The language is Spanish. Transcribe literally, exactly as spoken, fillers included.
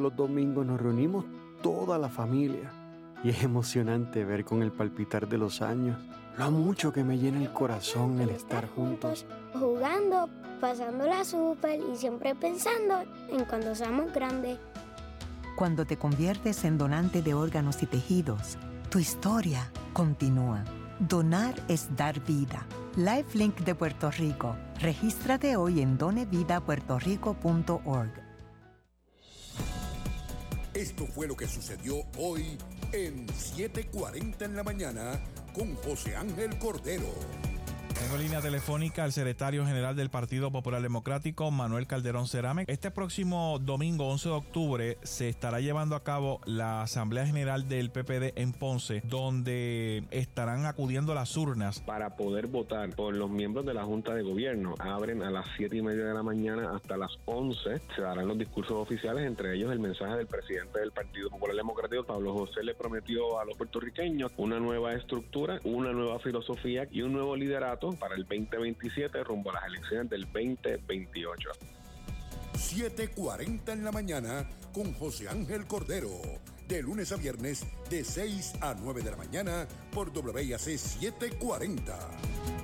los domingos nos reunimos toda la familia y es emocionante ver con el palpitar de los años lo mucho que me llena el corazón el estar juntos, jugando, pasándola súper y siempre pensando en cuando seamos grandes. Cuando te conviertes en donante de órganos y tejidos, tu historia continúa. Donar es dar vida. LifeLink de Puerto Rico. Regístrate hoy en done vida puerto rico punto org. Esto fue lo que sucedió hoy en siete cuarenta en la mañana con José Ángel Cordero. Tengo línea telefónica al secretario general del Partido Popular Democrático, Manuel Calderón Cerame. Este próximo domingo, once de octubre, se estará llevando a cabo la Asamblea General del P P D en Ponce, donde estarán acudiendo las urnas. Para poder votar por los miembros de la Junta de Gobierno, abren a las siete y media de la mañana hasta las once. Se darán los discursos oficiales, entre ellos el mensaje del presidente del Partido Popular Democrático, Pablo José. Le prometió a los puertorriqueños una nueva estructura, una nueva filosofía y un nuevo liderato para el veinte veintisiete rumbo a las elecciones del veinte veintiocho. siete cuarenta en la mañana con José Ángel Cordero. De lunes a viernes de seis a nueve de la mañana por W I A C setecientos cuarenta.